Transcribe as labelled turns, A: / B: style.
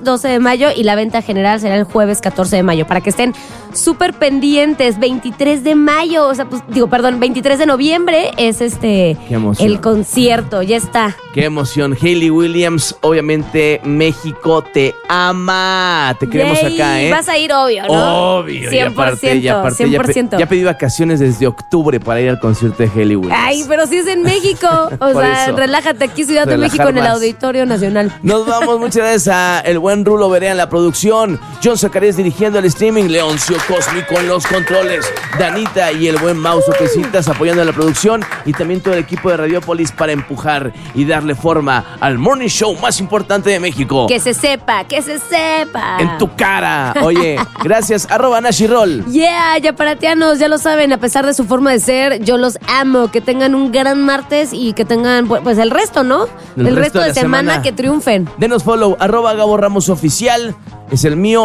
A: 12 de mayo y la venta general será el jueves 14 de mayo, para que estén súper pendientes. 23 de mayo, 23 de noviembre es el concierto, ya está.
B: Qué emoción. Hayley Williams, obviamente México te ama. Te queremos acá, ¿eh?
A: Vas a ir, obvio, ¿no?
B: Obvio.
A: 100%,
B: Y aparte,
A: 100%.
B: Ya pedí vacaciones desde octubre para ir al concierto de Hayley Williams.
A: Ay, pero si es en México. O sea, relájate aquí, Ciudad de México, en el Auditorio Nacional.
B: Nos vamos, muchas gracias a el buen Rulo Berea en la producción, John Zacarías dirigiendo el streaming, Leoncio Cósmico en los controles, Danita y el buen Mau Sopecitas apoyando la producción, y también todo el equipo de Radiopolis para empujar y darle forma al morning show más importante de México.
A: Que se sepa, que se sepa.
B: En tu cara. Oye, gracias, @Nashirol.
A: Yeah, yaparatianos, ya lo saben, a pesar de su forma de ser, yo los amo. Que tengan un gran martes y que tengan, pues, el resto, ¿no? El resto de semana que triunfen.
B: Denos follow, @Gabo Ramos Oficial. Es el mío.